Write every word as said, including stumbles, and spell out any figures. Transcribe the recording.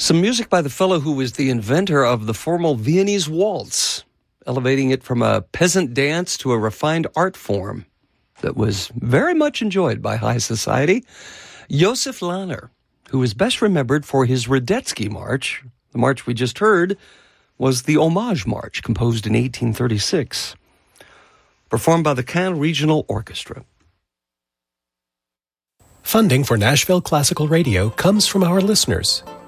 Some music by the fellow who was the inventor of the formal Viennese waltz, elevating it from a peasant dance to a refined art form that was very much enjoyed by high society. Josef Lahner, who is best remembered for his Radetzky March. The march we just heard was the Homage March, composed in eighteen thirty-six, performed by the Caen Regional Orchestra. Funding for Nashville Classical Radio comes from our listeners.